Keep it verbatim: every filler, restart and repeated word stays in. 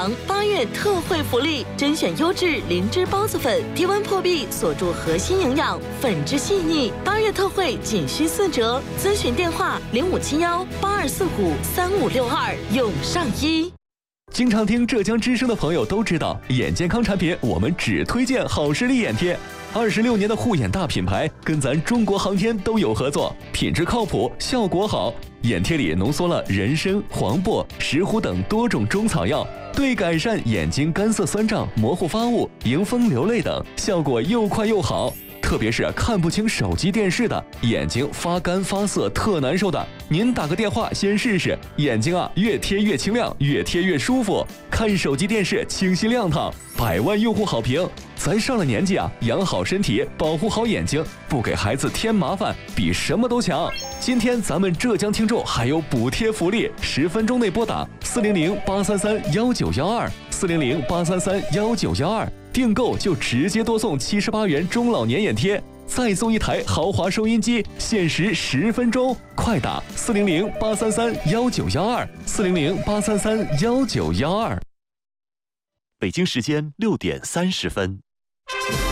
阳八月特惠福利，甄选优质灵芝孢子粉，低温破壁，锁住核心营养，粉质细腻。八月特惠仅需四折，咨询电话零五七幺八二四五三五六二，永上医。 经常听浙江之声的朋友都知道，眼健康产品我们只推荐好视力眼贴。二十六年的护眼大品牌，跟咱中国航天都有合作，品质靠谱，效果好。眼贴里浓缩了人参、黄柏、石斛等多种中草药，对改善眼睛干涩酸胀、模糊发物、迎风流泪等，效果又快又好。特别是看不清手机电视的，眼睛发干发涩特难受的，您打个电话先试试，眼睛啊越贴越清亮，越贴越舒服，看手机电视清晰亮堂，百万用户好评。咱上了年纪啊，养好身体，保护好眼睛，不给孩子添麻烦，比什么都强。今天咱们浙江听众还有补贴福利，十分钟内拨打四零零八三三幺九幺二四零零八三三幺九幺二，订购就直接多送七十八元中老年眼贴，再送一台豪华收音机，限时十分钟，快打四零零八三三幺九幺二四零零八三三幺九幺二。 北京时间六点三十分。